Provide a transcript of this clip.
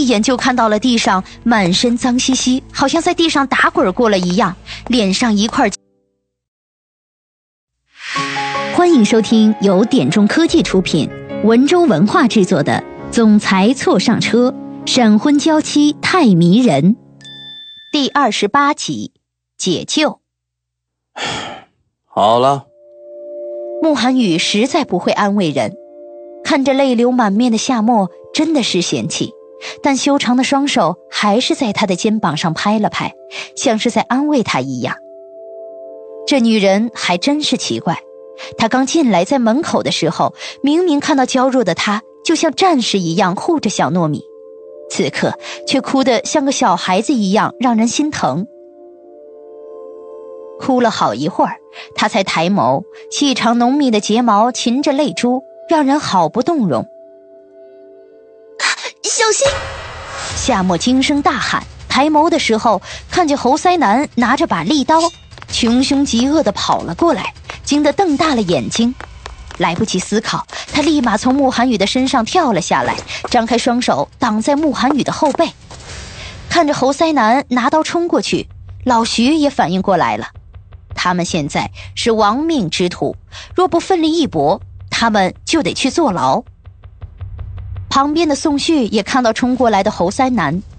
眼就看到了地上满身脏兮兮，好像在地上打滚过了一样，脸上一块。欢迎收听由点钟科技出品，文州文化制作的《总裁错上车，闪婚娇妻太迷人》第28集解救。 好了， 慕寒雨实在不会安慰人，看着泪流满面的夏沫，真的是嫌弃，但修长的双手还是在他的肩膀上拍了拍，像是在安慰他一样。这女人还真是奇怪，她刚进来在门口的时候，明明看到娇弱的她就像战士一样护着小糯米，此刻却哭得像个小孩子一样，让人心疼。哭了好一会儿，她才抬眸，细长浓密的睫毛噙着泪珠，让人好不动容。 小心！ 夏沫惊声大喊，抬眸的时候看见侯腮男拿着把利刀，穷凶极恶地跑了过来，惊得瞪大了眼睛。来不及思考，他立马从慕寒雨的身上跳了下来，张开双手挡在慕寒雨的后背。看着侯腮男拿刀冲过去，老徐也反应过来了，他们现在是亡命之徒，若不奋力一搏，他们就得去坐牢。旁边的宋旭也看到冲过来的侯腮男，